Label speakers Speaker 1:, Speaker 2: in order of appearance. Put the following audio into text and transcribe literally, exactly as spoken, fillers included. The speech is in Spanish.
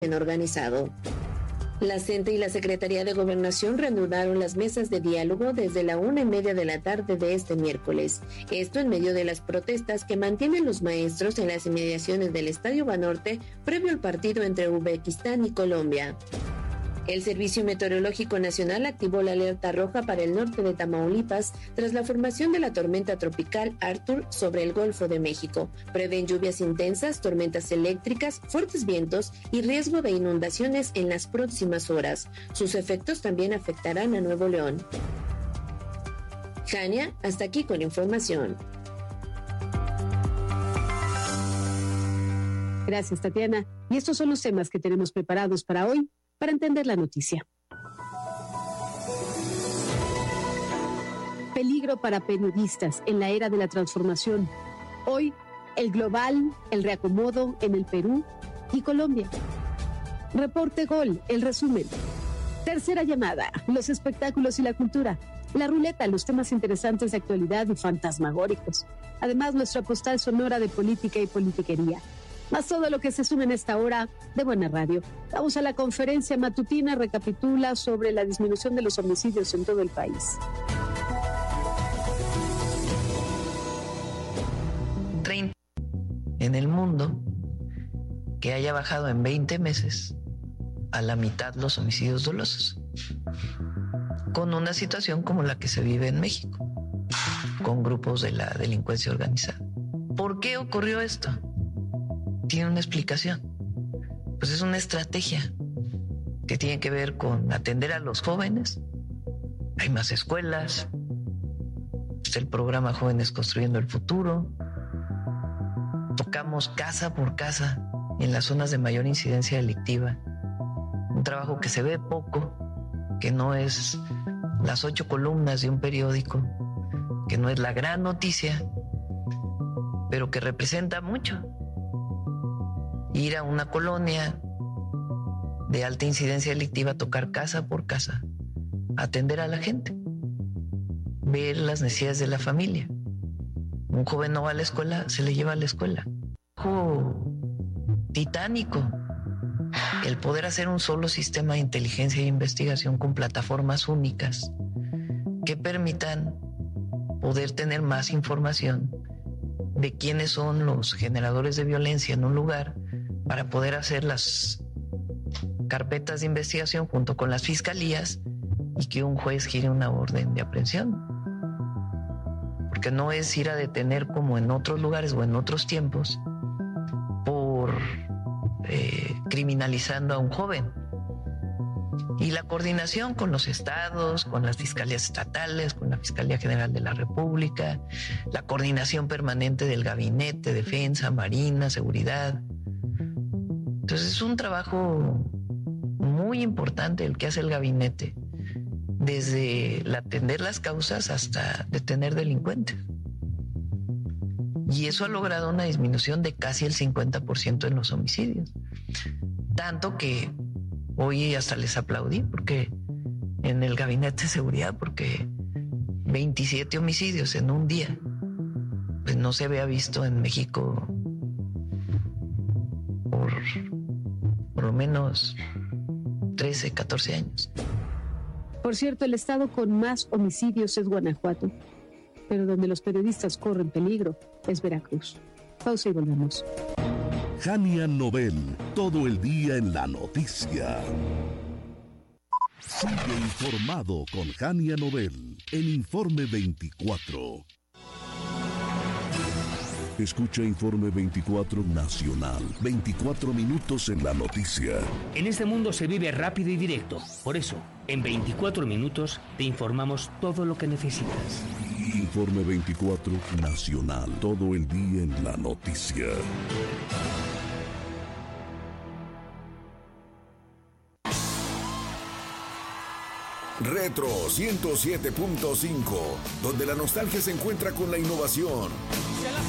Speaker 1: organizado. La C E N T E y la Secretaría de Gobernación reanudaron las mesas de diálogo desde la una y media de la tarde de este miércoles. Esto en medio de las protestas que mantienen los maestros en las inmediaciones del Estadio Banorte previo al partido entre Uzbekistán y Colombia. El Servicio Meteorológico Nacional activó la alerta roja para el norte de Tamaulipas tras la formación de la tormenta tropical Arthur sobre el Golfo de México. Prevén lluvias intensas, tormentas eléctricas, fuertes vientos y riesgo de inundaciones en las próximas horas. Sus efectos también afectarán a Nuevo León. Jania, hasta aquí con información.
Speaker 2: Gracias, Tatiana. Y estos son los temas que tenemos preparados para hoy, para entender la noticia. Peligro para periodistas en la era de la transformación. Hoy, el global, el reacomodo en el Perú y Colombia. Reporte Gol, el resumen. Tercera llamada, los espectáculos y la cultura. La ruleta, los temas interesantes de actualidad y fantasmagóricos. Además, nuestra postal sonora de política y politiquería. Más todo lo que se suma en esta hora de Buena Radio. Vamos a la conferencia matutina, recapitula sobre la disminución de los homicidios en todo el país.
Speaker 3: treinta en el mundo que haya bajado en veinte meses a la mitad los homicidios dolosos, con una situación como la que se vive en México, con grupos de la delincuencia organizada. ¿Por qué ocurrió esto? Tiene una explicación. Pues es una estrategia que tiene que ver con atender a los jóvenes. Hay más escuelas, es el programa Jóvenes Construyendo el Futuro. Tocamos casa por casa en las zonas de mayor incidencia delictiva. Un trabajo que se ve poco, que no es las ocho columnas de un periódico, que no es la gran noticia, pero que representa mucho. Ir a una colonia de alta incidencia delictiva, tocar casa por casa, atender a la gente, ver las necesidades de la familia. Un joven no va a la escuela, se le lleva a la escuela. Oh, titánico el poder hacer un solo sistema de inteligencia e investigación con plataformas únicas que permitan poder tener más información de quiénes son los generadores de violencia en un lugar, para poder hacer las carpetas de investigación junto con las fiscalías y que un juez gire una orden de aprehensión. Porque no es ir a detener como en otros lugares o en otros tiempos por eh, criminalizando a un joven. Y la coordinación con los estados, con las fiscalías estatales, con la Fiscalía General de la República, la coordinación permanente del gabinete, defensa, marina, seguridad. Entonces es un trabajo muy importante el que hace el gabinete, desde el atender las causas hasta detener delincuentes. Y eso ha logrado una disminución de casi el cincuenta por ciento en los homicidios. Tanto que hoy hasta les aplaudí porque en el gabinete de seguridad, porque veintisiete homicidios en un día, pues no se había visto en México por por lo menos trece, catorce años.
Speaker 2: Por cierto, el estado con más homicidios es Guanajuato, pero donde los periodistas corren peligro es Veracruz. Pausa y volvemos.
Speaker 4: Jania Nobel, todo el día en la noticia. Sigue informado con Jania Nobel en Informe veinticuatro. Escucha Informe veinticuatro Nacional. veinticuatro minutos en la noticia.
Speaker 5: En este mundo se vive rápido y directo. Por eso, en veinticuatro minutos te informamos todo lo que necesitas.
Speaker 4: Informe veinticuatro Nacional. Todo el día en la noticia.
Speaker 6: Retro ciento siete punto cinco, donde la nostalgia se encuentra con la innovación.